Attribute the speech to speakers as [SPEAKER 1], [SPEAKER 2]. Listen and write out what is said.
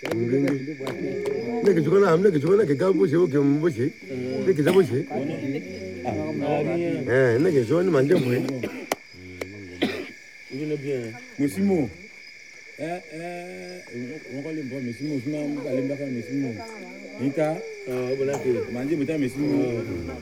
[SPEAKER 1] 那个就跟俺那个就跟那个干不行，跟不行，那个怎么行？哎，那个说你蛮正规。
[SPEAKER 2] Musimu. On va les voir, Musimu, on va les voir, Musimu. Nika, manje beta Musimu.